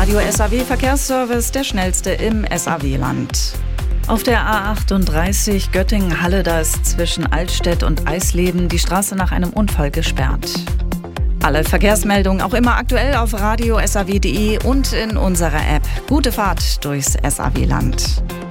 Radio SAW Verkehrsservice, der schnellste im SAW-Land. Auf der A38 Göttingen-Halle, da ist zwischen Altstedt und Eisleben die Straße nach einem Unfall gesperrt. Alle Verkehrsmeldungen auch immer aktuell auf radiosaw.de und in unserer App. Gute Fahrt durchs SAW-Land.